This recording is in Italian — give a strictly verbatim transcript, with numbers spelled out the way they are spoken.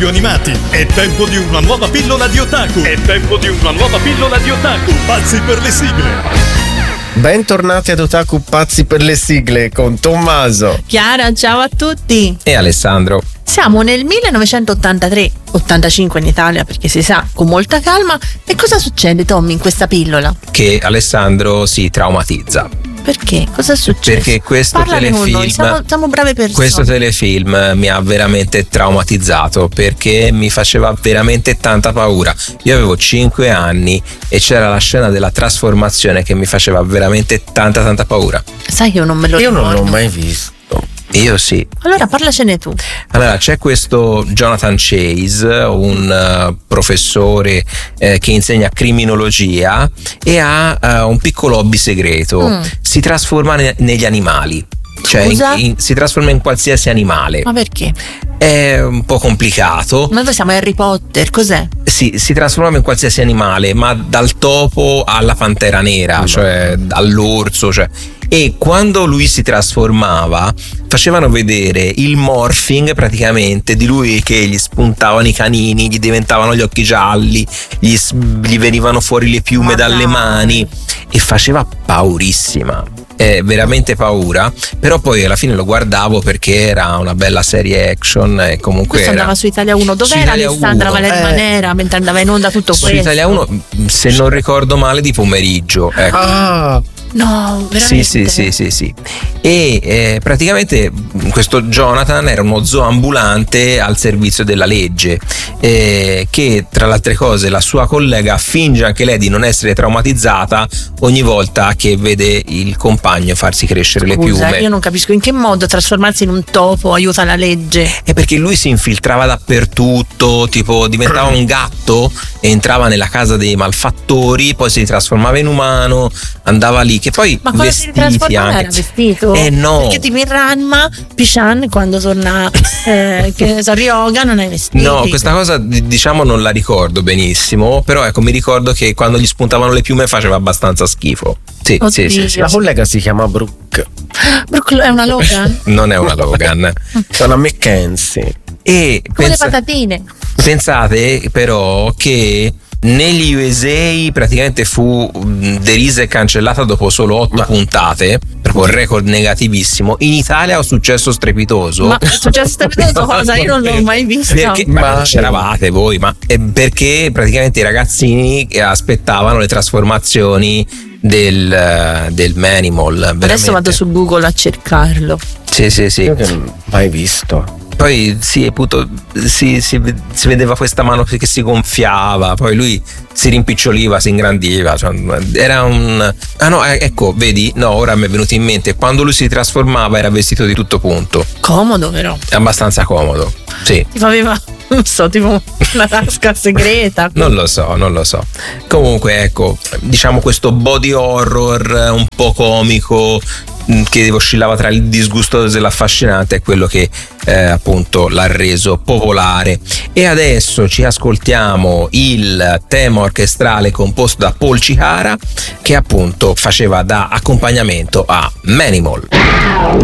cartoni animati. È tempo di una nuova pillola di Otaku. È tempo di una nuova pillola di Otaku. Pazzi per le sigle. Bentornati ad Otaku Pazzi per le sigle con Tommaso, Chiara, ciao a tutti. E Alessandro. Siamo nel millenovecentottantatré, ottantacinque in Italia perché si sa, con molta calma. E cosa succede, Tommy, in questa pillola? Che Alessandro si traumatizza. Perché? Cosa è successo? Perché questo Parlane con telefilm noi, siamo, siamo brave persone. Questo telefilm mi ha veramente traumatizzato perché mi faceva veramente tanta paura. Io avevo cinque anni e c'era la scena della trasformazione che mi faceva veramente tanta tanta paura. Sai che io non me lo io ricordo. non l'ho mai visto. Io sì. Allora parlacene tu. Allora c'è questo Jonathan Chase, un uh, professore eh, che insegna criminologia e ha uh, un piccolo hobby segreto. Mm. Si trasforma ne- negli animali. Cioè in, in, si trasforma in qualsiasi animale. Ma perché? È un po' complicato. Ma noi siamo Harry Potter, cos'è? Sì, si trasforma in qualsiasi animale, ma dal topo alla pantera nera, mm. cioè all'orso, cioè. E quando lui si trasformava facevano vedere il morphing praticamente di lui che gli spuntavano i canini, gli diventavano gli occhi gialli, gli, gli venivano fuori le piume oh, dalle no. mani e faceva paurissima. Eh, veramente paura, però poi alla fine lo guardavo perché era una bella serie action e comunque questo era... andava su Italia uno. Dov'era Alessandra Valeria eh. Manera mentre andava in onda tutto su questo? Su Italia uno, se non ricordo male, di pomeriggio, ecco. Ah. No, veramente? Sì, sì, sì, sì, sì. E eh, praticamente questo Jonathan era uno zoambulante al servizio della legge, eh, che tra le altre cose la sua collega finge anche lei di non essere traumatizzata ogni volta che vede il compagno farsi crescere Scusa, le piume. Io non capisco in che modo trasformarsi in un topo aiuta la legge. È perché lui si infiltrava dappertutto, tipo diventava un gatto, entrava nella casa dei malfattori, poi si trasformava in umano, andava lì. Che poi ma quando si trasformava era vestito? Eh no, perché tipo in Ranma Pishan quando torna eh, che ne so, Ryoga non è vestito. No, questa cosa diciamo non la ricordo benissimo, però ecco mi ricordo che quando gli spuntavano le piume faceva abbastanza schifo. Sì, sì, sì, sì. La collega si chiama Brooke. Brooke è una Logan? Non è una Logan. È una Mackenzie. E come pensa- le patatine. Pensate però che negli U S A praticamente fu derisa e cancellata dopo solo otto ma. puntate, proprio un record negativissimo. In Italia ha un successo strepitoso. Ma è successo strepitoso cosa? Io non l'ho mai visto. Perché, ma non c'eravate voi, ma è perché praticamente i ragazzini aspettavano le trasformazioni del, del Manimal. Veramente. Adesso vado su Google a cercarlo. Sì, sì, sì. Io che non l'ho mai visto. Poi sì, appunto, si, si, si vedeva questa mano che si gonfiava, poi lui si rimpiccioliva, si ingrandiva, cioè, era un... Ah no, ecco, vedi, no, ora mi è venuto in mente, quando lui si trasformava era vestito di tutto punto. Comodo però. Abbastanza comodo, sì. Ti aveva, non so, tipo una tasca segreta. Non lo so, non lo so. Comunque ecco, diciamo questo body horror un po' comico, che oscillava tra il disgustoso e l'affascinante, è quello che eh, appunto l'ha reso popolare. E adesso ci ascoltiamo il tema orchestrale composto da Paul Chihara, che appunto faceva da accompagnamento a Manimal.